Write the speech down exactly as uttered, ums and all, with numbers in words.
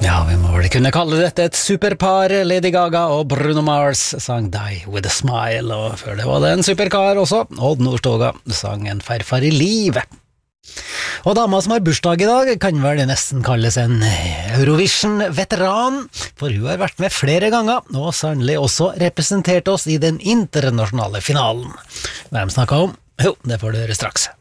Ja, vi må vel kunne kalle dette et superpar. Lady Gaga og Bruno Mars sang Die With A Smile, og før det var det en superkar også. Odd Nordstoga sang En farfar i livet. Og dama som har bursdag i dag kan vel nesten kalles en Eurovision-veteran, for hun har vært med flere ganger, og sannelig også representert oss i den internasjonale finalen. Hvem snakket om? Jo, det får du høre straks.